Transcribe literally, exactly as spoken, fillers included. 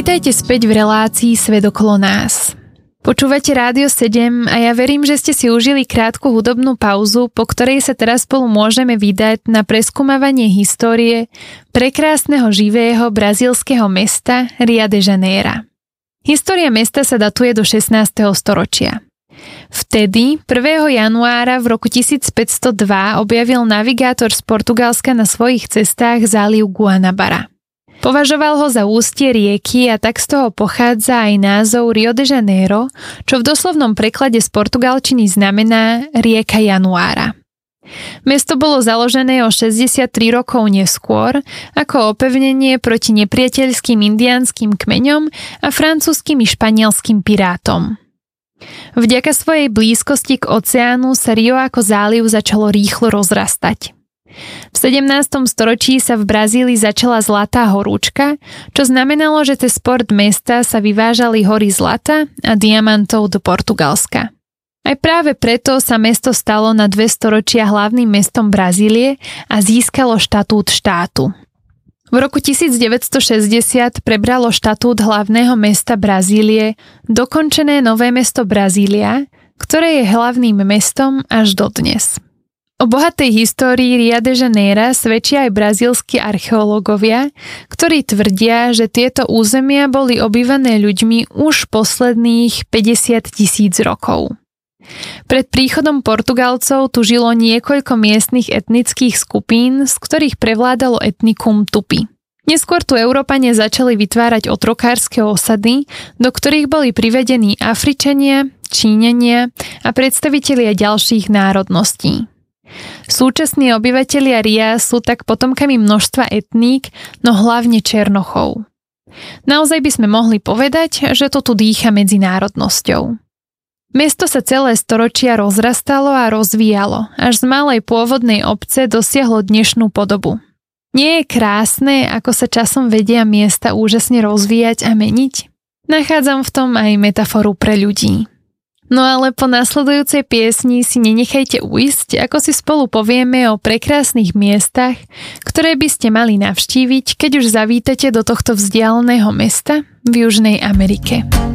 Vítajte späť v relácii Svet okolo nás. Počúvate Rádio sedem a ja verím, že ste si užili krátku hudobnú pauzu, po ktorej sa teraz spolu môžeme vydať na preskúmavanie histórie prekrásneho živého brazílskeho mesta Rio de Janeiro. História mesta sa datuje do šestnásteho storočia. Vtedy, prvého januára v roku tisícpäťstodva objavil navigátor z Portugalska na svojich cestách záliv Guanabara. Považoval ho za ústie rieky a tak z toho pochádza aj názov Rio de Janeiro, čo v doslovnom preklade z portugalčiny znamená rieka januára. Mesto bolo založené o šesťdesiattri rokov neskôr ako opevnenie proti nepriateľským indiánskym kmeňom a francúzskym i španielským pirátom. Vďaka svojej blízkosti k oceánu sa Rio ako záliv začalo rýchlo rozrastať. V sedemnástom storočí sa v Brazílii začala zlatá horúčka, čo znamenalo, že cez port mesta sa vyvážali hory zlata a diamantov do Portugalska. Aj práve preto sa mesto stalo na dve storočia hlavným mestom Brazílie a získalo štatút štátu. V roku tisícdeväťstošesťdesiat prebralo štatút hlavného mesta Brazílie dokončené nové mesto Brazília, ktoré je hlavným mestom až dodnes. O bohatej histórii Rio de Janeiro svedčia aj brazílski archeológovia, ktorí tvrdia, že tieto územia boli obývané ľuďmi už posledných päťdesiat tisíc rokov. Pred príchodom Portugalcov tu žilo niekoľko miestnych etnických skupín, z ktorých prevládalo etnikum Tupi. Neskôr tu Európania začali vytvárať otrokárske osady, do ktorých boli privedení Afričania, Číňania a predstavitelia ďalších národností. Súčasní obyvatelia Ria sú tak potomkami množstva etník, no hlavne Černochov. Naozaj by sme mohli povedať, že to tu dýcha medzinárodnosťou. Mesto sa celé storočia rozrastalo a rozvíjalo, až z malej pôvodnej obce dosiahlo dnešnú podobu. Nie je krásne, ako sa časom vedia miesta úžasne rozvíjať a meniť? Nachádzam v tom aj metaforu pre ľudí. No ale po nasledujúcej piesni si nenechajte ujsť, ako si spolu povieme o prekrásnych miestach, ktoré by ste mali navštíviť, keď už zavítate do tohto vzdialeného mesta v Južnej Amerike.